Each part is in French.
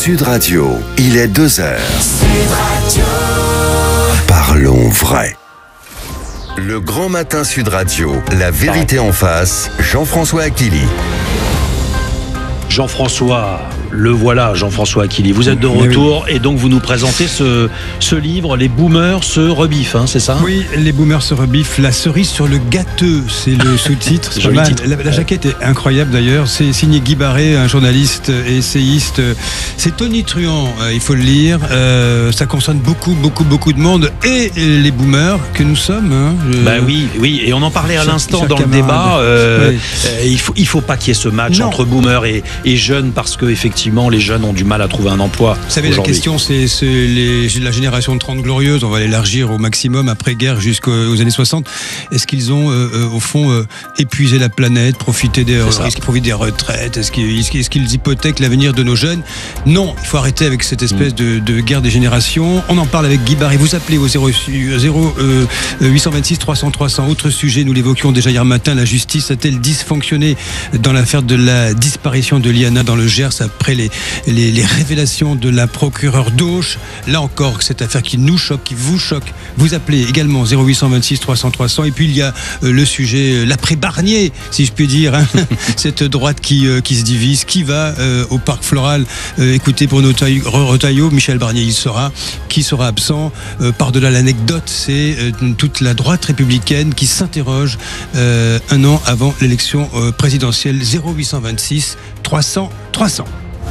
Sud Radio, il est 2h. Sud Radio. Parlons vrai. Le grand matin Sud Radio, la vérité en face, Jean-François Aquili. Jean-François, le voilà, Jean-François Aquili. Vous êtes de retour et donc vous nous présentez ce livre, Les boomers se rebiffent, hein, c'est ça ? Oui, Les boomers se rebiffent, la cerise sur le gâteux, c'est le sous-titre. C'est pas mal. La jaquette est incroyable d'ailleurs, c'est signé Guy Barré, un journaliste et essayiste. C'est tonitruant, il faut le lire. Ça concerne beaucoup de monde et les boomers que nous sommes. Hein. Oui, et on en parlait à l'instant dans le débat. Il faut pas qu'il y ait ce match entre boomers et jeunes parce que effectivement les jeunes ont du mal à trouver un emploi. Vous savez, la question c'est la génération de 30 glorieuses, on va l'élargir au maximum après-guerre jusqu'aux années 60. Est-ce qu'ils ont au fond épuisé la planète, profité des retraites, est-ce qu'ils hypothèquent l'avenir de nos jeunes ? Non, il faut arrêter avec cette espèce de guerre des générations. On en parle avec Guy Barré, vous appelez au 0826 300 300. Autre sujet, nous l'évoquions déjà hier matin, la justice a-t-elle dysfonctionné dans l'affaire de la disparition de Liana dans le Gers après les révélations de la procureure d'Auch. Là encore, cette affaire qui nous choque, qui vous choque. Vous appelez également 0826 300 300. Et puis il y a le sujet, l'après-Barnier, si je puis dire, hein. Cette droite qui se divise, qui va au Parc Floral écouter Bruno Retailleau, Michel Barnier il sera, qui sera absent. Par-delà l'anecdote, c'est toute la droite républicaine qui s'interroge un an avant l'élection présidentielle. 0826 300 300.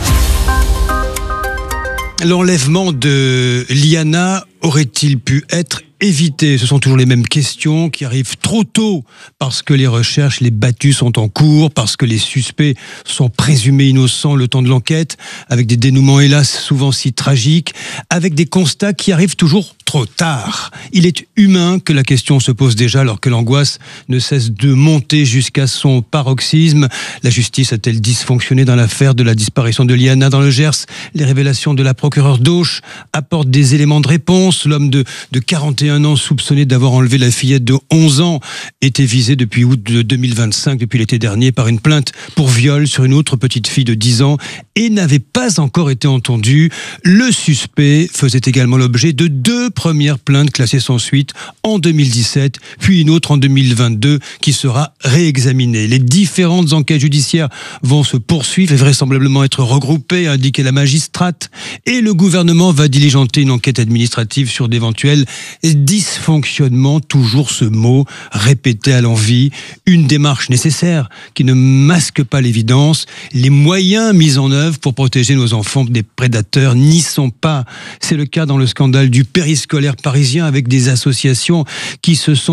L'enlèvement de Liana aurait-il pu être évité ? Ce sont toujours les mêmes questions qui arrivent trop tôt parce que les recherches, les battues sont en cours, parce que les suspects sont présumés innocents le temps de l'enquête, avec des dénouements hélas souvent si tragiques, avec des constats qui arrivent toujours trop tard. Il est humain que la question se pose déjà alors que l'angoisse ne cesse de monter jusqu'à son paroxysme. La justice a-t-elle dysfonctionné dans l'affaire de la disparition de Liana dans le Gers ? Les révélations de la procureure d'Auch apportent des éléments de réponse. L'homme de 41 ans soupçonné d'avoir enlevé la fillette de 11 ans était visé depuis août de 2025, depuis l'été dernier, par une plainte pour viol sur une autre petite fille de 10 ans et n'avait pas encore été entendu. Le suspect faisait également l'objet de 2 premières plaintes classées sans suite en 2017, puis une autre en 2022 qui sera réexaminée. Les différentes enquêtes judiciaires vont se poursuivre et vraisemblablement être regroupées, a indiqué la magistrate, et le gouvernement va diligenter une enquête administrative sur d'éventuels dysfonctionnements, toujours ce mot répété à l'envi, une démarche nécessaire qui ne masque pas l'évidence. Les moyens mis en œuvre pour protéger nos enfants des prédateurs n'y sont pas. C'est le cas dans le scandale du périscolaire parisien avec des associations qui se sont